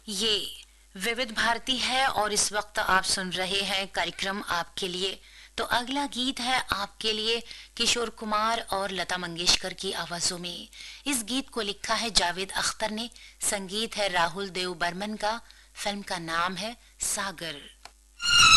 ये विविध भारती है और इस वक्त आप सुन रहे हैं कार्यक्रम आपके लिए। तो अगला गीत है आपके लिए किशोर कुमार और लता मंगेशकर की आवाजों में। इस गीत को लिखा है जावेद अख्तर ने, संगीत है राहुल देव बर्मन का, फिल्म का नाम है सागर।